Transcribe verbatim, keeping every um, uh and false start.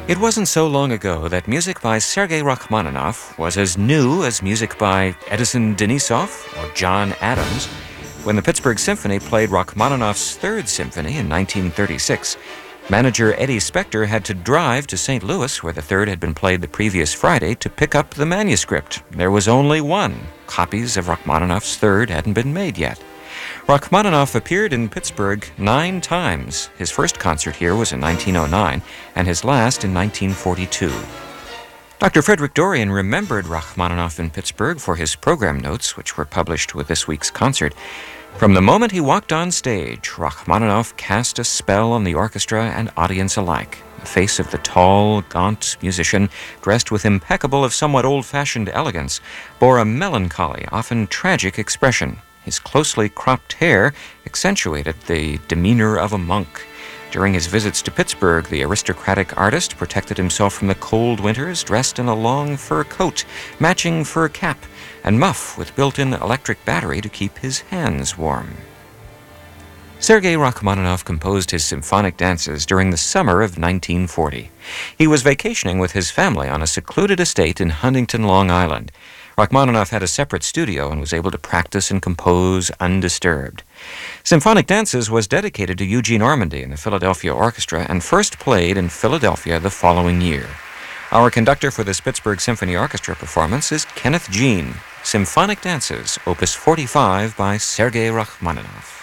It wasn't so long ago that music by Sergei Rachmaninoff was as new as music by Edison Denisov or John Adams. When the Pittsburgh Symphony played Rachmaninoff's Third Symphony in nineteen thirty-six, manager Eddie Spector had to drive to Saint Louis, where the Third had been played the previous Friday, to pick up the manuscript. There was only one. Copies of Rachmaninoff's Third hadn't been made yet. Rachmaninoff appeared in Pittsburgh nine times. His first concert here was in nineteen oh nine, and his last in nineteen forty-two. Doctor Frederick Dorian remembered Rachmaninoff in Pittsburgh for his program notes, which were published with this week's concert. From the moment he walked on stage, Rachmaninoff cast a spell on the orchestra and audience alike. The face of the tall, gaunt musician, dressed with impeccable if somewhat old-fashioned elegance, bore a melancholy, often tragic expression. His closely cropped hair accentuated the demeanor of a monk. During his visits to Pittsburgh, the aristocratic artist protected himself from the cold winters dressed in a long fur coat, matching fur cap, and muff with built-in electric battery to keep his hands warm. Sergei Rachmaninoff composed his symphonic dances during the summer of nineteen forty. He was vacationing with his family on a secluded estate in Huntington, Long Island. Rachmaninoff had a separate studio and was able to practice and compose undisturbed. Symphonic Dances was dedicated to Eugene Ormandy and the Philadelphia Orchestra and first played in Philadelphia the following year. Our conductor for this Pittsburgh Symphony Orchestra performance is Kenneth Jean. Symphonic Dances, Opus forty-five by Sergei Rachmaninoff.